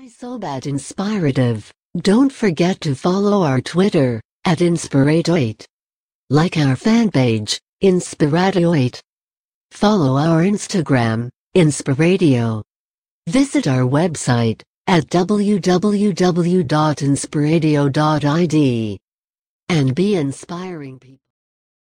so bad inspirative. Don't forget to follow our Twitter, @Inspirato8. Like our fan page, Inspirato8. Follow our Instagram, Inspiradio. Visit our website, at www.inspiradio.id. And be inspiring people.